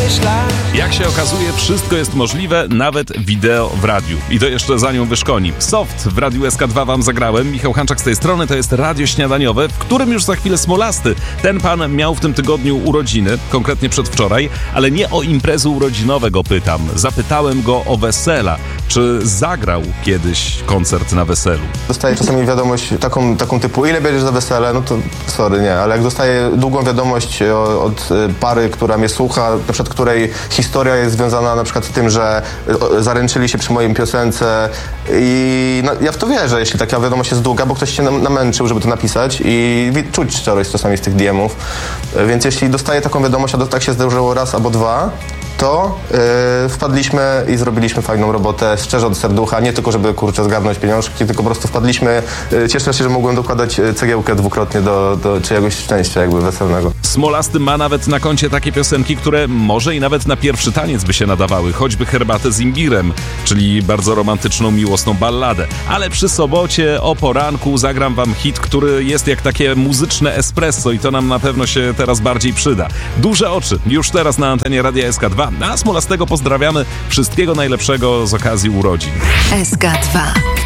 myślach. Jak się okazuje, wszystko jest możliwe, nawet wideo w radiu. I to jeszcze za nią wyszkoni. Soft w Radiu SK2 wam zagrałem. Michał Hanczak z tej strony, to jest radio śniadaniowe, w którym już za chwilę Smolasty. Ten pan miał w tym tygodniu urodziny, konkretnie przedwczoraj, ale nie o imprezy urodzinowe go pytam. Zapytałem go o wesela. Czy zagrał kiedyś koncert na weselu? Dostaję czasami wiadomość taką typu, ile bierzesz za wesele? No to sorry, nie, ale jak dostaję długą wiadomość od pary, która mnie słucha, na przykład której historia jest związana na przykład z tym, że zaręczyli się przy mojej piosence i no, ja w to wierzę, jeśli taka wiadomość jest długa, bo ktoś się namęczył, żeby to napisać i czuć szczerość czasami z tych DM-ów, więc jeśli dostaję taką wiadomość, a tak się zdarzyło raz albo dwa, to wpadliśmy i zrobiliśmy fajną robotę, szczerze od serducha, nie tylko żeby zgarnąć pieniążki, tylko po prostu wpadliśmy. Cieszę się, że mogłem dokładać cegiełkę dwukrotnie do czyjegoś szczęścia jakby weselnego. Smolasty ma nawet na koncie takie piosenki, które może i nawet na pierwszy taniec by się nadawały, choćby Herbatę z imbirem, czyli bardzo romantyczną, miłosną balladę. Ale przy sobocie o poranku zagram wam hit, który jest jak takie muzyczne espresso i to nam na pewno się teraz bardziej przyda. Duże oczy, już teraz na antenie Radia SK2. A Smolastego pozdrawiamy. Wszystkiego najlepszego z okazji urodzin. SK2.